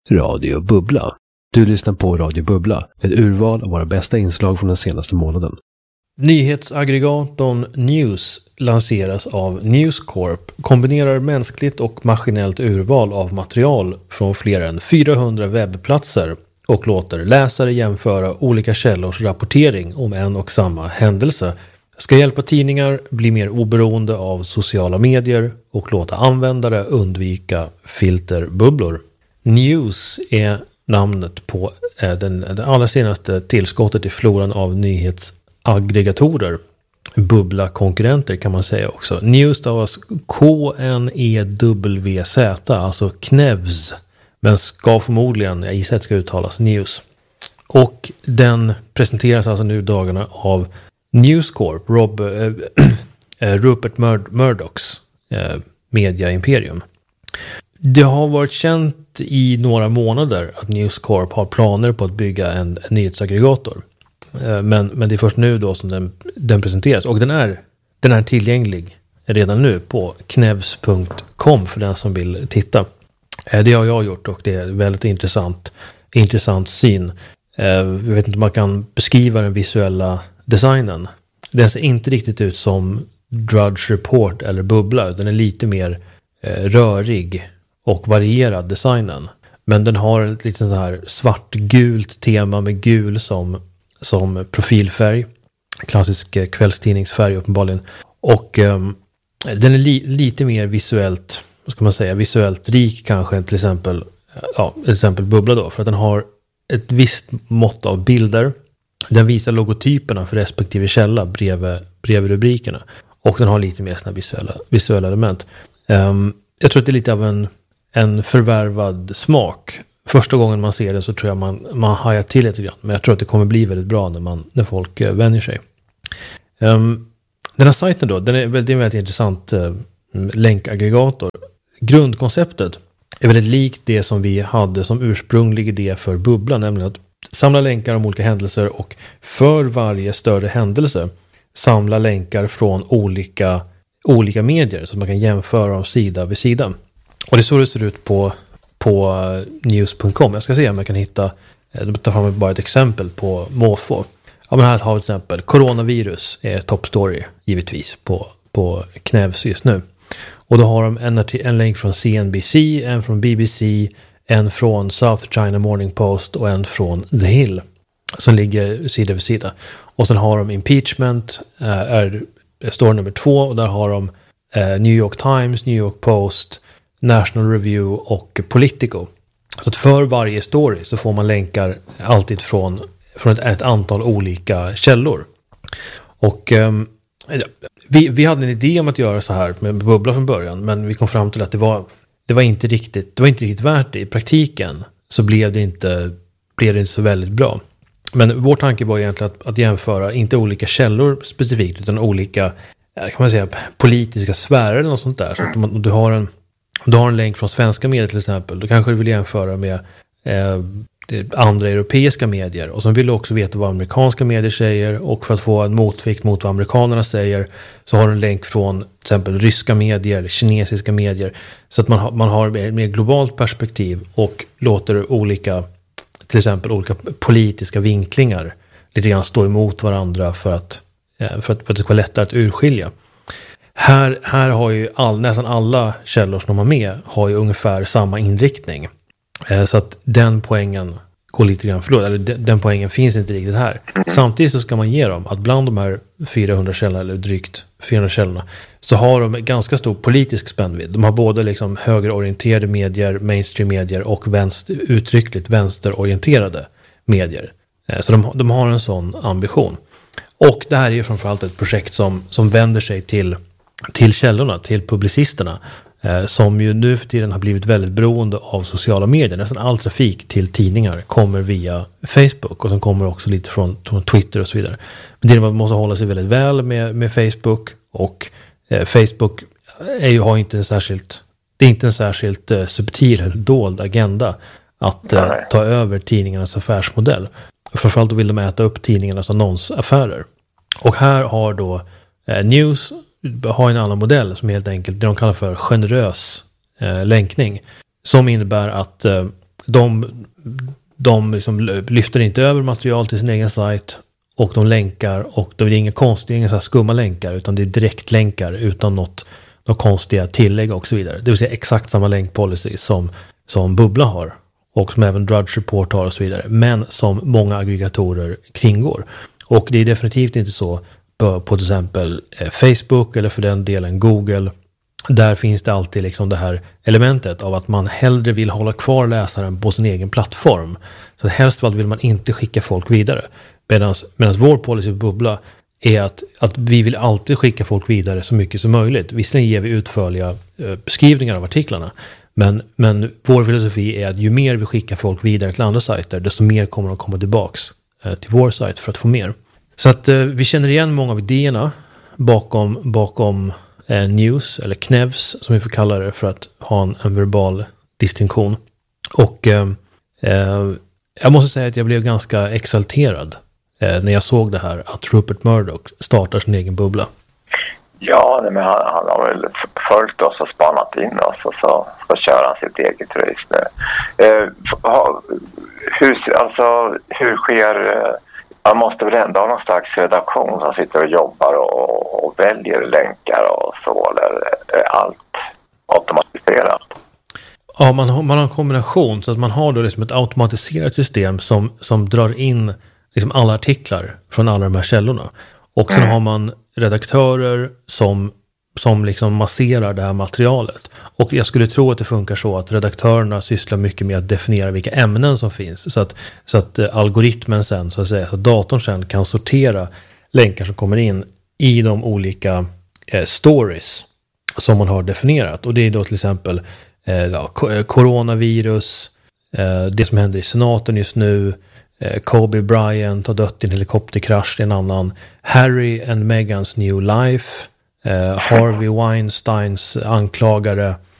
Radio Bubbla. Du lyssnar på Radio Bubbla, ett urval av våra bästa inslag från den senaste månaden. Nyhetsaggregatorn News lanseras av News Corp, kombinerar mänskligt och maskinellt urval av material från fler än 400 webbplatser och låter läsare jämföra olika källors rapportering om en och samma händelse. Ska hjälpa tidningar bli mer oberoende av sociala medier och låta användare undvika filterbubblor. News är namnet på den allra senaste tillskottet i floran av nyhetsaggregatorer. Bubbla-konkurrenter kan man säga också. News stavas KNEWZ, alltså Knevs. Men ska förmodligen, jag gissar att det ska uttalas News. Och den presenteras alltså nu dagarna av News Corp, Rupert Murdochs mediaimperium. Det har varit känt i några månader att News Corp har planer på att bygga en nyhetsaggregator. Men det är först nu då som den presenteras. Och den är tillgänglig redan nu på knevs.com för den som vill titta. Det har jag gjort och det är väldigt intressant syn. Jag vet inte om man kan beskriva den visuella designen. Den ser inte riktigt ut som Drudge Report eller Bubbla. Den är lite mer rörig och varierad designen. Men den har ett lite så här svartgult tema med gul som profilfärg. Klassisk kvällstidningsfärg uppenbarligen. Och den är lite mer visuellt, vad ska man säga, visuellt rik kanske än till exempel Bubbla då. För att den har ett visst mått av bilder. Den visar logotyperna för respektive källa bredvid rubrikerna. Och den har lite mer såna visuella element. Jag tror att det är lite av en förvärvad smak. Första gången man ser det så tror jag man hajar till lite grann. Men jag tror att det kommer bli väldigt bra när folk vänjer sig. Den här sajten då, det är en väldigt intressant länkaggregator. Grundkonceptet är väldigt likt det som vi hade som ursprunglig idé för Bubbla. Nämligen att samla länkar om olika händelser och för varje större händelse samla länkar från olika medier så att man kan jämföra dem sida vid sida. Och det är så det ser ut på news.com. Jag ska se om jag kan hitta, jag tar fram bara ett exempel på måfå. Ja, men här har vi till exempel coronavirus är top story givetvis på Knevs just nu. Och då har de en länk från CNBC, en från BBC, en från South China Morning Post och en från The Hill som ligger sida vid sida. Och sen har de impeachment, står nummer 2 och där har de New York Times, New York Post, National Review och Politico. Så att för varje story så får man länkar alltid från ett antal olika källor. Och vi hade en idé om att göra så här med Bubbla från början, men vi kom fram till att det var inte riktigt värt det. I praktiken så blev det inte så väldigt bra. Men vår tanke var egentligen att jämföra inte olika källor specifikt utan olika, kan man säga, politiska sfärer eller något sånt där. Så att om du har en länk från svenska medier till exempel, då kanske du vill jämföra med andra europeiska medier. Och så vill du också veta vad amerikanska medier säger, och för att få en motvikt mot vad amerikanerna säger så har du en länk från till exempel ryska medier eller kinesiska medier. Så att man har ett mer globalt perspektiv och låter till exempel olika politiska vinklingar lite grann stå emot varandra för att det ska vara lättare att urskilja. Här har ju nästan alla källor som de har med har ju ungefär samma inriktning. Så att den poängen går lite grann förlorad. Eller den poängen finns inte riktigt här. Samtidigt så ska man ge dem att bland de här 400 källorna eller drygt 400 källorna så har de ganska stor politisk spännvidd. De har både liksom högerorienterade medier, mainstream-medier och uttryckligt vänsterorienterade medier. Så de har en sån ambition. Och det här är ju framförallt ett projekt som vänder sig till källorna, till publicisterna. Som ju nu för tiden har blivit väldigt beroende av sociala medier. Nästan all trafik till tidningar kommer via Facebook och som kommer också lite från Twitter och så vidare. Men det är man måste hålla sig väldigt väl med Facebook, och Facebook har inte en särskilt subtil eller dold agenda att ta över tidningarnas affärsmodell. Framförallt då vill de äta upp tidningarnas annonsaffärer. Och här har då News har en annan modell som helt enkelt det de kallar för generös länkning. Som innebär att de liksom lyfter inte över material till sin egen sajt och de länkar och det är inga konstiga, inga så här skumma länkar utan det är direktlänkar utan något konstiga tillägg och så vidare. Det vill säga exakt samma länkpolicy som Bubbla har och som även Drudge Report har och så vidare. Men som många aggregatorer kringgår. Och det är definitivt inte så på till exempel Facebook eller för den delen Google. Där finns det alltid liksom det här elementet av att man hellre vill hålla kvar läsaren på sin egen plattform. Så helst vill man inte skicka folk vidare. Medan vår policy på Bubbla är att vi vill alltid skicka folk vidare så mycket som möjligt. Visserligen ger vi utförliga beskrivningar av artiklarna. Men vår filosofi är att ju mer vi skickar folk vidare till andra sajter, desto mer kommer de komma tillbaks till vår sajt för att få mer. Så att vi känner igen många av idéerna bakom news, eller knevs som vi får kalla det för att ha en verbal distinktion. Och jag måste säga att jag blev ganska exalterad när jag såg det här att Rupert Murdoch startar sin egen bubbla. Ja, men han har väl följt oss och spanat in oss och så kör han sitt eget race nu. Hur sker... Man måste väl ändå ha någon slags redaktion som sitter och jobbar och väljer länkar och så, eller är allt automatiserat? Ja, man har en kombination så att man har då liksom ett automatiserat system som drar in liksom alla artiklar från alla de här källorna. Och sen har man redaktörer som liksom masserar det här materialet. Och jag skulle tro att det funkar så att redaktörerna sysslar mycket med att definiera vilka ämnen som finns. Så att algoritmen sen, så att säga, så att datorn sen kan sortera länkar som kommer in i de olika stories som man har definierat. Och det är då till exempel coronavirus, det som händer i senaten just nu, Kobe Bryant har dött i en helikopterkrasch, det är en annan, Harry and Meghans new life, Harvey Weinsteins anklagare